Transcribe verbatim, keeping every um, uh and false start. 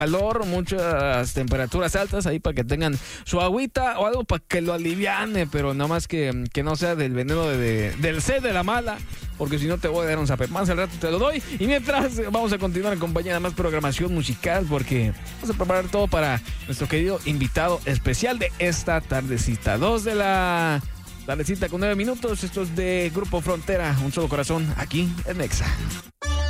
calor, muchas temperaturas altas ahí para que tengan su agüita o algo para que lo aliviane, pero no más que, que no sea del veneno de, de, del sed de la mala, porque si no te voy a dar un zape. Más al rato te lo doy. Y mientras vamos a continuar en compañía de más programación musical, porque vamos a preparar todo para nuestro querido invitado especial de esta tardecita. Dos de la tardecita con nueve minutos. Esto es de Grupo Frontera, Un Solo Corazón, aquí en Nexa.